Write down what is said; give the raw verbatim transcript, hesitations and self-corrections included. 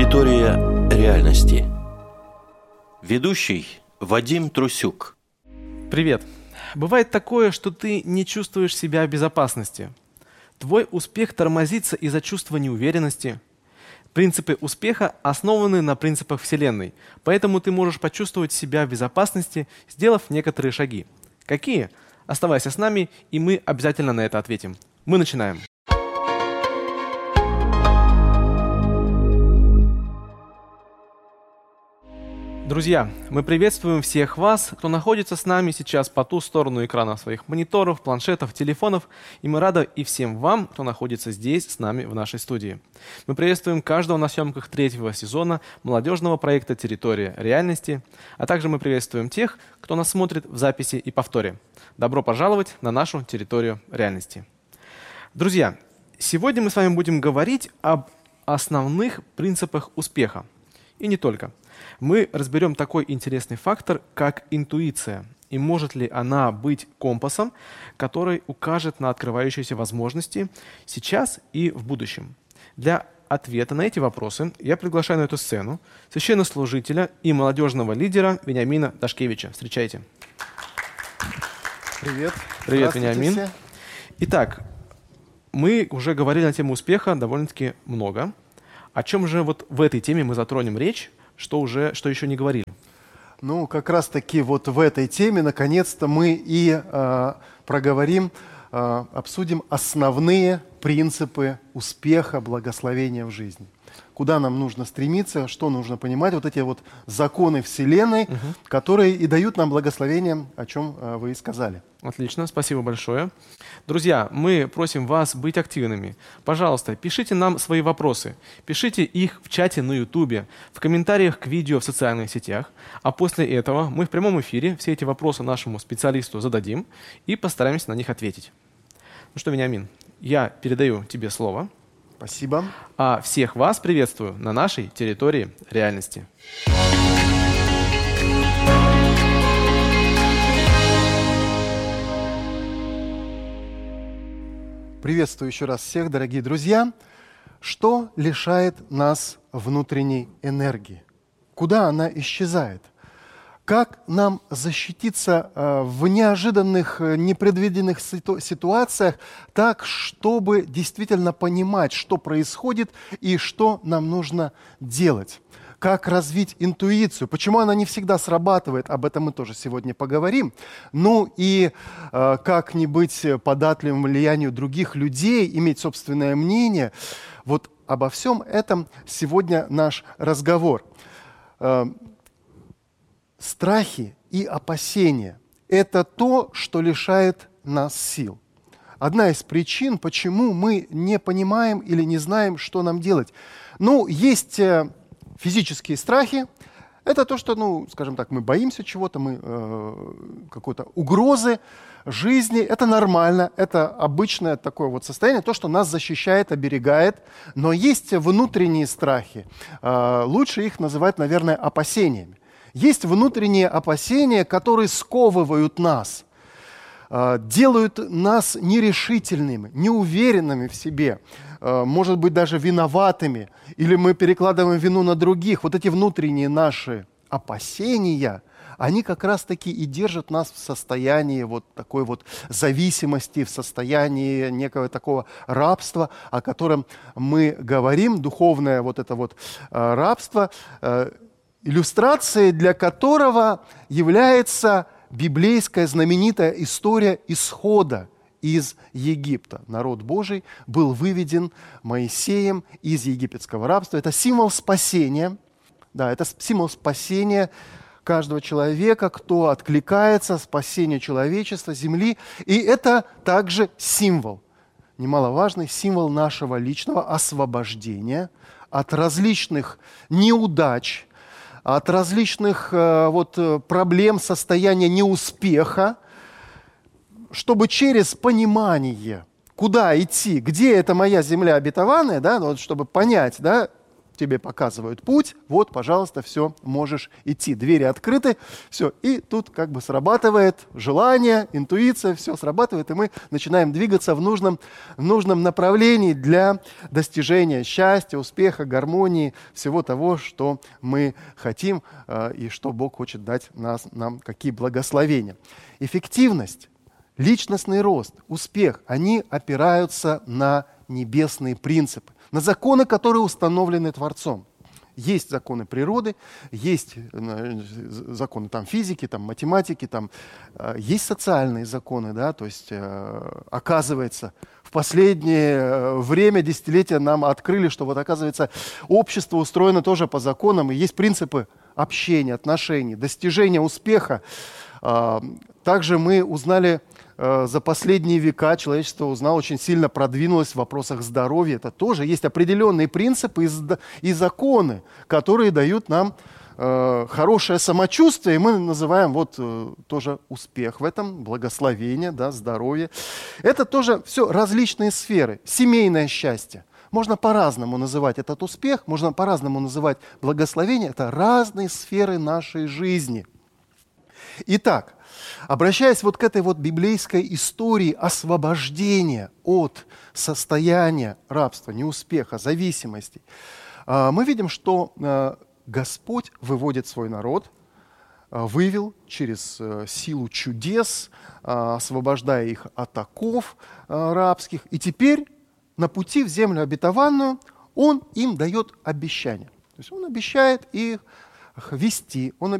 Территория реальности. Ведущий Вадим Трусюк. Привет. Бывает такое, что ты не чувствуешь себя в безопасности. Твой успех тормозится из-за чувства неуверенности. Принципы успеха основаны на принципах Вселенной, поэтому ты можешь почувствовать себя в безопасности, сделав некоторые шаги. Какие? Оставайся с нами, и мы обязательно на это ответим. Мы начинаем. Друзья, мы приветствуем всех вас, кто находится с нами сейчас по ту сторону экрана своих мониторов, планшетов, телефонов, и мы рады и всем вам, кто находится здесь с нами в нашей студии. Мы приветствуем каждого на съемках третьего сезона молодежного проекта «Территория реальности», а также мы приветствуем тех, кто нас смотрит в записи и повторе. Добро пожаловать на нашу территорию реальности. Друзья, сегодня мы с вами будем говорить об основных принципах успеха. И не только. Мы разберем такой интересный фактор, как интуиция, и может ли она быть компасом, который укажет на открывающиеся возможности сейчас и в будущем. Для ответа на эти вопросы я приглашаю на эту сцену священнослужителя и молодежного лидера Вениамина Дашкевича. Встречайте. Привет. Привет, Вениамин. Все. Итак, мы уже говорили на тему успеха довольно-таки много. О чем же вот в этой теме мы затронем речь? Что уже, что еще не говорили? Ну, как раз-таки вот в этой теме, наконец-то, мы и э, проговорим, э, обсудим основные принципы успеха, благословения в жизни. Куда нам нужно стремиться, что нужно понимать, вот эти вот законы Вселенной, угу. которые и дают нам благословение, о чем э, вы и сказали. Отлично, спасибо большое. Друзья, мы просим вас быть активными. Пожалуйста, пишите нам свои вопросы. Пишите их в чате на Ютубе, в комментариях к видео в социальных сетях. А после этого мы в прямом эфире все эти вопросы нашему специалисту зададим и постараемся на них ответить. Ну что, Вениамин, я передаю тебе слово. Спасибо. А всех вас приветствую на нашей территории реальности. Приветствую еще раз всех, дорогие друзья. Что лишает нас внутренней энергии? Куда она исчезает? Как нам защититься э, в неожиданных, непредвиденных ситу- ситуациях так, чтобы действительно понимать, что происходит и что нам нужно делать? Как развить интуицию? Почему она не всегда срабатывает? Об этом мы тоже сегодня поговорим. Ну и э, как не быть податливым влиянию других людей, иметь собственное мнение. Вот обо всем этом сегодня наш разговор. Э, страхи и опасения – это то, что лишает нас сил. Одна из причин, почему мы не понимаем или не знаем, что нам делать. Ну, есть... Э, Физические страхи – это то, что, ну, скажем так, мы боимся чего-то, мы э, какой-то угрозы жизни. Это нормально, это обычное такое вот состояние, то, что нас защищает, оберегает. Но есть внутренние страхи. Э, лучше их называть, наверное, опасениями. Есть внутренние опасения, которые сковывают нас, э, делают нас нерешительными, неуверенными в себе, э, может быть, даже виноватыми. Или мы перекладываем вину на других. Вот эти внутренние наши опасения, они как раз-таки и держат нас в состоянии вот такой вот зависимости, в состоянии некого такого рабства, о котором мы говорим, духовное вот это вот э, рабство, э, иллюстрацией для которого является библейская знаменитая история исхода из Египта. Народ Божий был выведен Моисеем из египетского рабства. Это символ спасения. Да, это символ спасения каждого человека, кто откликается, спасение человечества, земли. И это также символ, немаловажный символ нашего личного освобождения от различных неудач, от различных э, вот, проблем, состояния неуспеха, чтобы через понимание, куда идти, где эта моя земля обетованная, да, вот, чтобы понять, да, тебе показывают путь, вот, пожалуйста, все, можешь идти. Двери открыты, все. И тут как бы срабатывает желание, интуиция, все срабатывает, и мы начинаем двигаться в нужном, в нужном направлении для достижения счастья, успеха, гармонии, всего того, что мы хотим э, и что Бог хочет дать нас, нам, какие благословения. Эффективность, личностный рост, успех, они опираются на небесные принципы, на законы, которые установлены Творцом. Есть законы природы, есть законы там, физики, там, математики, там, э, есть социальные законы. Да? То есть, э, оказывается, в последнее время, десятилетия нам открыли, что вот, оказывается, общество устроено тоже по законам, и есть принципы общения, отношений, достижения успеха. Э, также мы узнали, за последние века человечество узнало, очень сильно продвинулось в вопросах здоровья. Это тоже есть определенные принципы и, и законы, которые дают нам э, хорошее самочувствие, и мы называем вот э, тоже успех в этом, благословение, да, здоровье. Это тоже все различные сферы. Семейное счастье. Можно по-разному называть этот успех, можно по-разному называть благословение. Это разные сферы нашей жизни. Итак, обращаясь вот к этой вот библейской истории освобождения от состояния рабства, неуспеха, зависимости, мы видим, что Господь выводит свой народ, вывел через силу чудес, освобождая их от оков рабских. И теперь на пути в землю обетованную Он им дает обещание. То есть Он обещает их вести, Он